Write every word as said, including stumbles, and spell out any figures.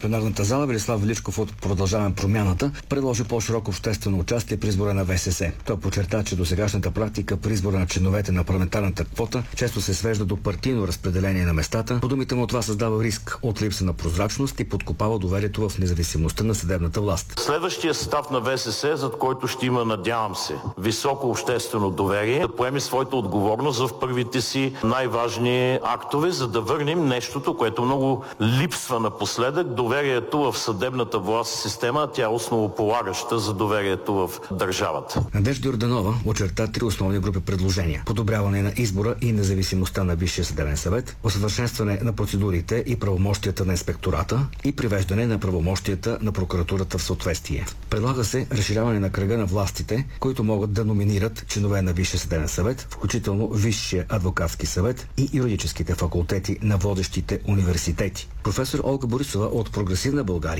пленарната зала Велислав Величков от Продължаваме промяната предложи по-широко обществено участие при избора на ВСС. Той подчерта, че досегашната практика при избора на членовете на парламентарната квота често се свежда до партийно разпределение на местата. По думите му това създава риск от липса на прозрачност и подкопава доверието в независимостта на съдебната власт. Следващия състав на ВСС, зад който ще има, надявам се, високо обществено доверие, да поеме своята отговорност в първите си най-важни актове, за да върнем нещото, което много липсва напоследък, доверието в съдебната власт система. Тя е основополагаща за доверието в държавата. Надежда Йорданова очерта три основни групи предложения: подобряване на избора и независимостта на Висшия съдебен съвет, усъвършенстване на процедурите и правомощията на инспектората и привеждане на правомощията на прокуратурата в съответствие. Предлага се разширяване на кръга на властите, които могат да номинират членове на Висшия съдебен съвет, включително Висшия адвокатски съвет и юридическите факултети на водещите университети. Професор Олга Борисова от Прогресивна България